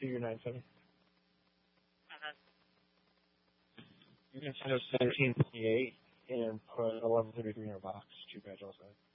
Figure 9-7. Mm-hmm. You're going to send us 1728 and put 1133 in our box. 2 badge also.